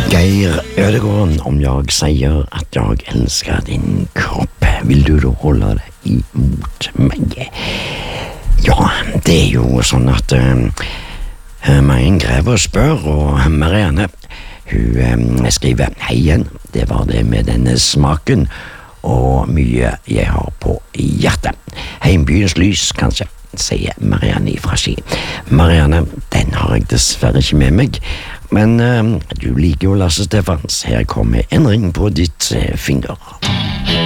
Geir Ødegård, om jeg sier at jeg elsker din kropp, vil du da holde deg imot meg? Ja, det er jo sånn at mange grever og spør, og Marianne, hun skriver: hei igjen, det var det med denne smaken, og mye jeg har på hjertet. Heimbyens lys, kanskje, sier Marianne fra Ski. Marianne, den har jeg dessverre ikke med meg, men du liker jo Lasse Stefans. Her kommer en ring på ditt finger.